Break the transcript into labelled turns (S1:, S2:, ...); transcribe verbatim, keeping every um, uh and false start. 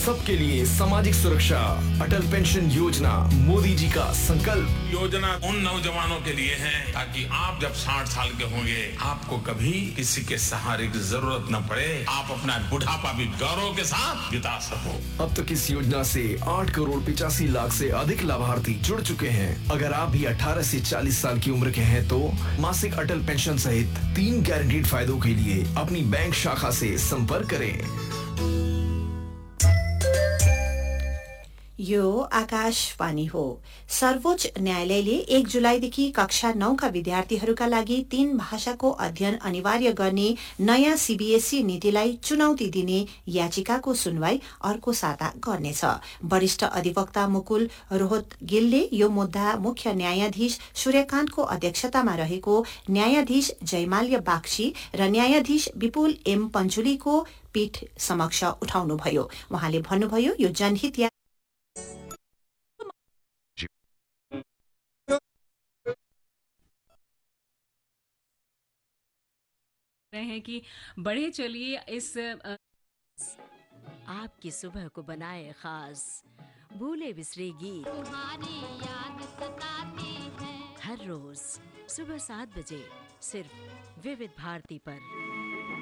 S1: सबके लिए सामाजिक सुरक्षा, अटल पेंशन योजना मोदी जी का संकल्प।
S2: योजना उन नौजवानों के लिए है ताकि आप जब साठ साल के होंगे आपको कभी किसी के सहारे की जरूरत न पड़े, आप अपना बुढ़ापा भी गौरव के साथ बिता सको।
S1: अब तक इस योजना से आठ करोड़ पिचासी लाख से अधिक लाभार्थी जुड़ चुके हैं। अगर आप भी अठारह से चालीस साल की उम्र के हैं तो मासिक अटल पेंशन सहित तीन गारंटीड फायदों के लिए अपनी बैंक शाखा से संपर्क करें।
S3: यो आकाशवाणी हो। सर्वोच्च न्यायालयले एक जुलाईदेखि कक्षा नौका विद्यार्थीहरूका लागि तीन भाषाको अध्ययन अनिवार्य गर्ने नयाँ सीबीएसई नीतिलाई चुनौती दिने याचिकाको सुनवाई अर्को साता गर्नेछ। वरिष्ठ अधिवक्ता मुकुल रोहतगिलले यो मुद्दा मुख्य न्यायाधीश सूर्यकान्तको अध्यक्षतामा रहेको न्यायाधीश जयमाल्य बागची र न्यायाधीश विपुल एम पञ्चुलीको पीठ समक्ष उठाउनुभयो। उहाँले भन्नुभयो यो जनहित
S4: रहे हैं कि बढ़े चलिए इस
S5: आपकी सुबह को बनाए खास भूले बिसरे गीत
S6: तुम्हारी याद सताती है
S5: हर रोज सुबह सात बजे सिर्फ विविध भारती पर।